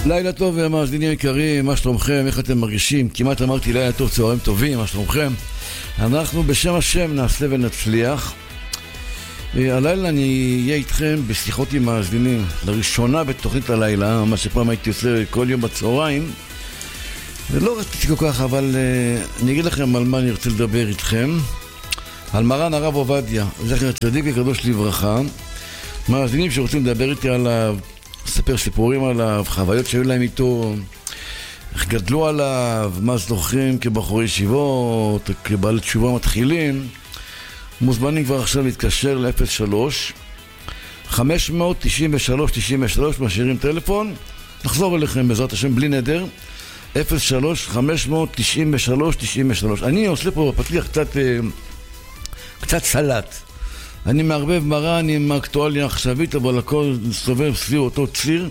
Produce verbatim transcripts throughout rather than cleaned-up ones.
לילה טוב, מאזינים יקרים, מה שלומכם? איך אתם מרגישים? כמעט אמרתי לילה טוב, צהריים טובים, מה שלומכם? אנחנו בשם השם נעשה ונצליח. הלילה אני אהיה איתכם בשיחות עם מאזינים, לראשונה בתוכנית הלילה, מה שפעם הייתי עושה כל יום בצהריים, ולא רציתי כל כך, אבל uh, אני אגיד לכם על מה אני רוצה לדבר איתכם. על מרן הרב עובדיה, זכר צדיק וקדוש לברכה. מאזינים שרוצים לדבר איתי עליו, לספר סיפורים עליו, חוויות שהיו להם איתו, איך גדלו עליו, מה זוכרים כבחורי ישיבות, כבעלי תשובה מתחילים, מוזמנים כבר עכשיו להתקשר ל-אפס שלוש חמש תשע שלוש תשע שלוש, משאירים טלפון, נחזור אליכם בעזרת השם בלי נדר. אפס שלוש חמש תשע שלוש תשע שלוש. אני עושה פה בפתיח קצת קצת סלט. אני מערבב מרן עם האקטואליה העכשווית, אבל הכל סובב סביב אותו ציר.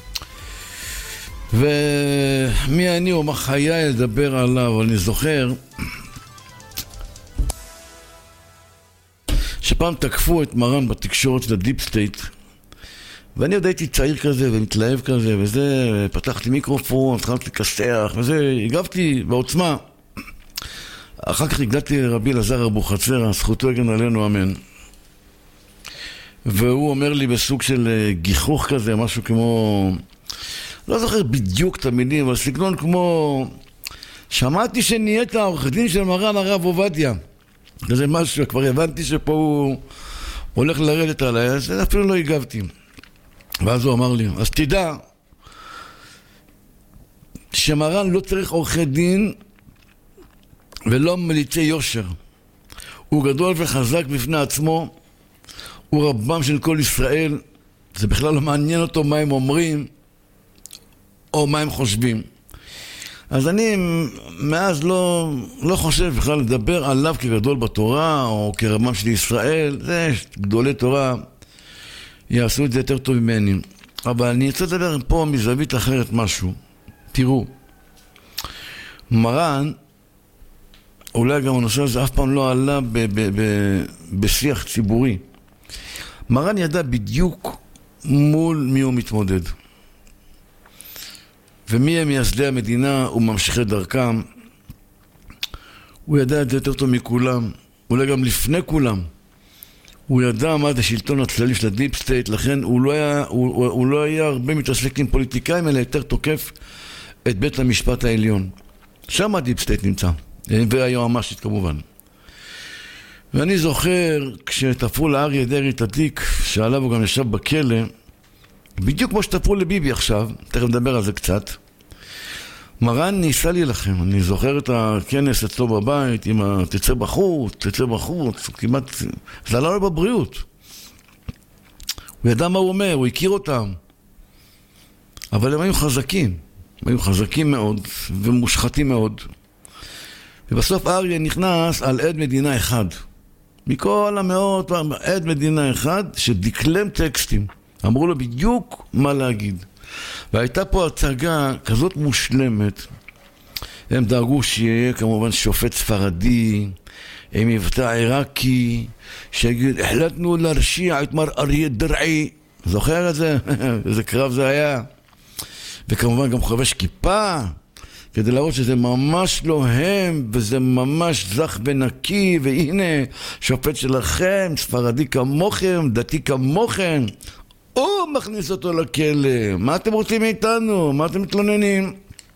ומי אני ומה חיי לדבר עליו. אני זוכר שפעם תקפו את מרן בתקשורת של הדיפ סטייט, ואני עוד הייתי צעיר כזה ומתלהב כזה וזה, פתחתי מיקרופון, התחלתי לקסח וזה, הגבתי בעוצמה. אחר כך הגעתי לרבי אלעזר אבוחצירא, זכותו יגן עלינו אמן, והוא אומר לי בסוג של גיחוך כזה, משהו כמו, לא זוכר בדיוק את המילים, אבל סגנון כמו, שמעתי שנהיית העורך דין של מרן הרב עובדיה, כזה משהו, כבר הבנתי שפה הוא הולך לרדת עליי, אז אפילו לא הגבתי. ואז הוא אמר לי, אז תדע שמרן לא צריך עורכי דין ולא מליצי יושר. הוא גדול וחזק בפני עצמו, הוא רבם של כל ישראל, זה בכלל לא מעניין אותו מה הם אומרים או מה הם חושבים. אז אני מאז לא, לא חושב בכלל לדבר עליו כגדול בתורה או כרבם של ישראל. זה גדולי תורה יעשו את זה יותר טוב ממני, אבל אני רוצה לדבר פה מזווית אחרת משהו. תראו, מרן, אולי גם הנושא הזה אף פעם לא עלה ב- ב- ב- בשיח ציבורי. מרן ידע בדיוק מול מי הוא מתמודד, ומי הם מייסדי המדינה וממשיכי דרכם. הוא ידע את זה יותר טוב מכולם, אולי גם לפני כולם. הוא ידע מה זה השלטון הצללי של הדיפ סטייט, לכן הוא לא היה, הוא, הוא, הוא לא היה הרבה מתעסק עם פוליטיקאים, אלא יותר תוקף את בית המשפט העליון. שם הדיפ סטייט נמצא, והיועמ"שית כמובן. ואני זוכר כשתפרו לאריה דרעי את התיק, שעליו הוא גם ישב בכלא, בדיוק כמו שתפרו לביבי עכשיו, תכף נדבר על זה קצת, מרן ניסה לי לכם. אני זוכר את הכנס אצלו בבית עם ה... תצא בחוץ, תצא בחוץ, כמעט... זה עלה לו בבריאות. הוא ידע מה הוא אומר, הוא הכיר אותם. אבל הם היו חזקים, הם היו חזקים מאוד ומושחתים מאוד. ובסוף אריה נכנס על עד מדינה אחד. מכל המאות, עד מדינה אחד שדקלם טקסטים. אמרו לו בדיוק מה להגיד. והייתה פה הצגה כזאת מושלמת. הם דאגו שיהיה כמובן שופט ספרדי, עם מבטא עיראקי, שיגיד, החלטנו להרשיע את מר אריה דרעי. זוכר את זה? איזה קרב זה היה. וכמובן גם חובש כיפה, כדי להראות שזה ממש לא הם, וזה ממש זך ונקי, והנה, שופט שלכם, ספרדי כמוכם, דתי כמוכם, הוא מכניס אותו לכלא. מה אתם רוצים מאיתנו? מה אתם מתלוננים?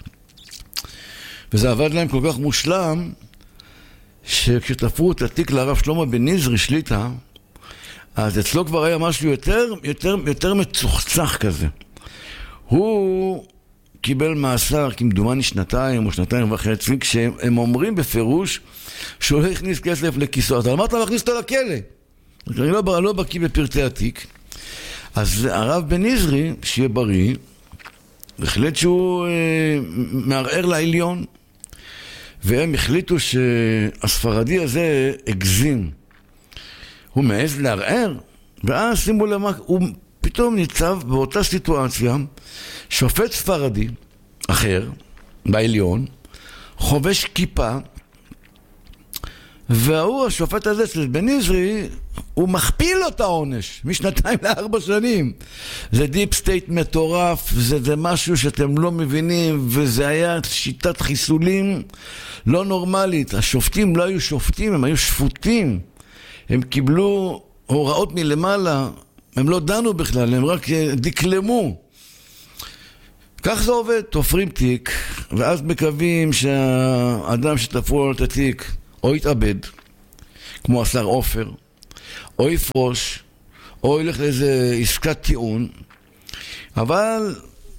וזה עבד להם כל כך מושלם, שכשתפרו את התיק לרב שלמה בניזרי שליטה, אז אצלו כבר היה משהו יותר, יותר, יותר מצוחצח כזה. הוא קיבל מאסר כמדומני שנתיים או שנתיים וחצי, כשהם אומרים בפירוש שהוא לא הכניס כסף לכיסו. אז על מה אתה מכניס אותו לכלא? אני לא, לא בקיא בפרטי התיק. אז הרב בניזרי, שיהיה בריא, החליט שהוא אה, מערער לעליון, והם החליטו שהספרדי הזה הגזים. הוא מעז לערער, ואז שימו למה, הוא פתאום ניצב באותה סיטואציה, שופט ספרדי אחר, בעליון, חובש כיפה, והוא, השופט הזה של בן נזרי, הוא מכפיל לו את העונש, משנתיים לארבע שנים. זה דיפ סטייט מטורף, זה, זה משהו שאתם לא מבינים, וזה היה שיטת חיסולים לא נורמלית. השופטים לא היו שופטים, הם היו שפוטים. הם קיבלו הוראות מלמעלה, הם לא דנו בכלל, הם רק דקלמו. כך זה עובד, תופרים תיק, ואז מקווים שהאדם שתפרו לו את התיק או יתאבד, כמו השר עופר, או יפרוש, או ילך לאיזה עסקת טיעון. אבל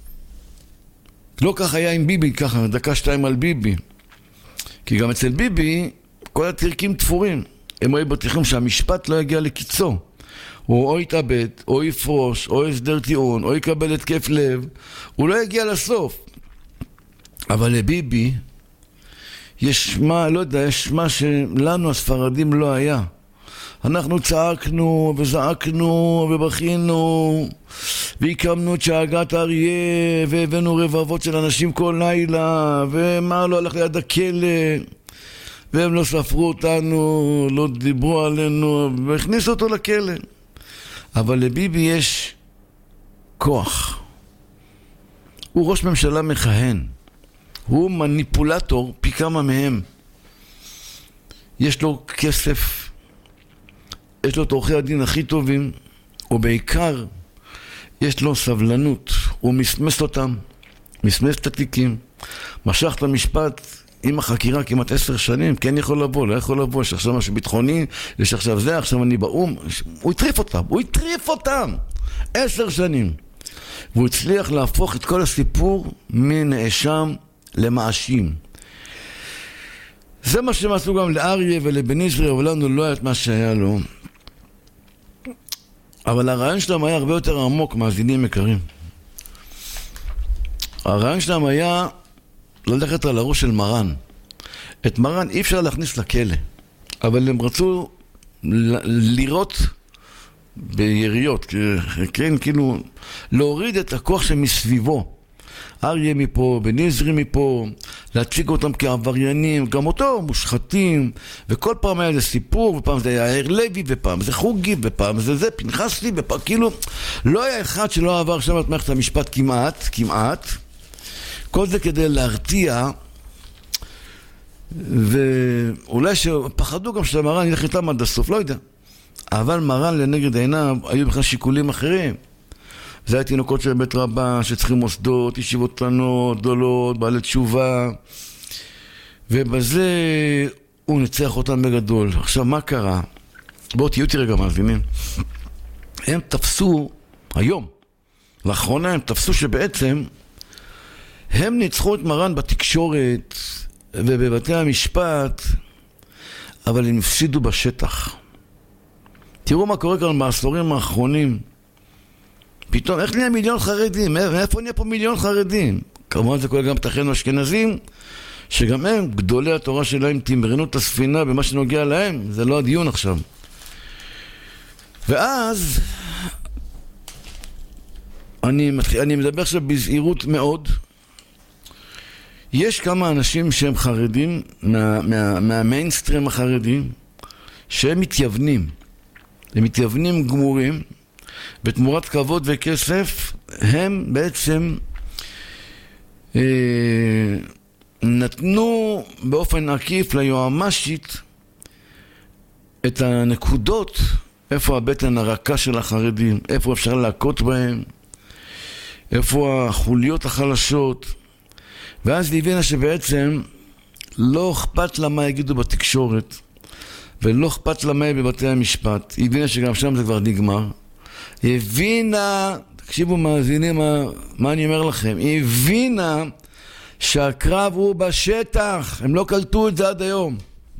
לא כך היה עם ביבי, ככה, דקה שתיים על ביבי. כי גם אצל ביבי כל התיקים תפורים. הם היו בטוחים שהמשפט לא יגיע לקיצו. הוא או יתאבד, או יפרוש, או הסדר טיעון, או יקבל התקף לב. הוא לא יגיע לסוף. אבל לביבי יש מה, לא יודע, יש מה שלנו הספרדים לא היה. אנחנו צעקנו וזעקנו ובכינו והקמנו את שאגת אריה והבאנו רבבות של אנשים כל לילה, ומה לא הלך ליד הכלא והם לא ספרו אותנו, לא דיברו עלינו והכניסו אותו לכלא. אבל לביבי יש כוח. הוא ראש ממשלה מכהן, הוא מניפולטור פי כמה מהם. יש לו כסף, יש לו את עורכי הדין הכי טובים, ובעיקר יש לו סבלנות. הוא מסמס אותם, מסמס את התיקים, משך את המשפט עם החקירה כמעט עשר שנים. כן יכול לבוא, לא יכול לבוא, יש עכשיו משהו ביטחוני, יש עכשיו זה, עכשיו אני באום. הוא הטריף אותם, הוא הטריף אותם עשר שנים, והוא הצליח להפוך את כל הסיפור מנאשם למאשים. זה מה שהם עשו גם לאריה ולבן נזרי, אבל לנו לא היה את מה שהיה לו. אבל הרעיון שלהם היה הרבה יותר עמוק, מאזינים יקרים. הרעיון שלהם היה ללכת על הראש של מרן. את מרן אי אפשר להכניס לכלא, אבל הם רצו לירות ביריות, כן, כאילו להוריד את הכוח שמסביבו. אריה מפה, בן נזרי מפה, להציג אותם כעבריינים, גם אותו מושחתים, וכל פעם היה זה סיפור, ופעם זה היה יאיר לוי, ופעם זה חוגי, ופעם זה זה פנחסי, ופעם כאילו לא היה אחד שלא עבר שם את מערכת המשפט כמעט, כמעט. כל זה כדי להרתיע, ואולי שפחדו גם של מרן ילך איתם עד הסוף, לא יודע. אבל מרן לנגד עיניו היו בכלל שיקולים אחרים. זה היה תינוקות של בית רבה שצריכים מוסדות, ישיבות קטנות, גדולות, בעלי תשובה, ובזה הוא ניצח אותם בגדול. עכשיו מה קרה? בואו תהיו תראה גם מאזינים. הם תפסו היום, לאחרונה הם תפסו שבעצם הם ניצחו את מרן בתקשורת ובבתי המשפט, אבל הם הפסידו בשטח. תראו מה קורה כאן בעשורים האחרונים. פתאום, איך נהיה מיליון חרדים? מאיפה נהיה פה מיליון חרדים? כמובן זה כולל גם תחינו אשכנזים, שגם הם, גדולי התורה שלהם, תמרנו את הספינה במה שנוגע להם. זה לא הדיון עכשיו. ואז אני, אני מדבר עכשיו בזהירות מאוד. יש כמה אנשים שהם חרדים, מה, מה, מהמיינסטרים החרדים, שהם מתייוונים. הם מתייוונים גמורים, בתמורת כבוד וכסף, הם בעצם אה, נתנו באופן עקיף ליועמ"שית את הנקודות, איפה הבטן הרכה של החרדים, איפה אפשר להכות בהם, איפה החוליות החלשות. ואז היא הבינה שבעצם לא אכפת לה מה יגידו בתקשורת, ולא אכפת לה מה בבתי המשפט. היא הבינה שגם שם זה כבר נגמר. היא הבינה, תקשיבו מאזינים מה, מה אני אומר לכם, היא הבינה שהקרב הוא בשטח, הם לא קלטו את זה עד היום.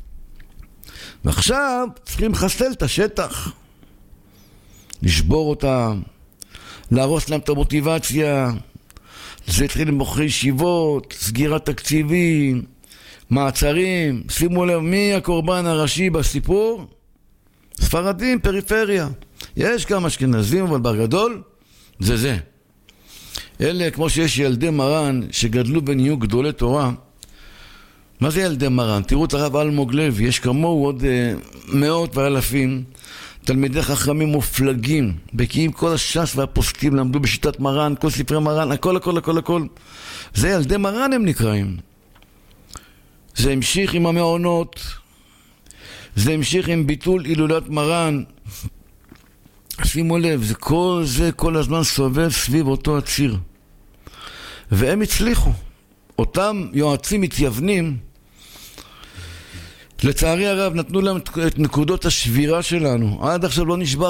ועכשיו צריכים לחסל את השטח, לשבור אותם, להרוס להם את המוטיבציה. זה התחיל עם בחורי ישיבות, סגירת תקציבים, מעצרים. שימו לב, מי הקורבן הראשי בסיפור? ספרדים, פריפריה. יש כמה אשכנזים, אבל בגדול זה זה. אלה, כמו שיש ילדי מרן שגדלו ונהיו גדולי תורה, מה זה ילדי מרן? תראו את הרב אלמוג לוי, יש כמוהו עוד אה, מאות ואלפים תלמידי חכמים מופלגים, בקיאים כל הש"ס והפוסקים, למדו בשיטת מרן, כל ספרי מרן, הכל הכל הכל הכל. זה ילדי מרן הם נקראים. זה המשיך עם המעונות, זה המשיך עם ביטול הילולת מרן. שימו לב, זה כל זה כל הזמן סובב סביב אותו הציר. והם הצליחו. אותם יועצים מתייוונים, לצערי הרב נתנו להם את נקודות השבירה שלנו. עד עכשיו לא נשבר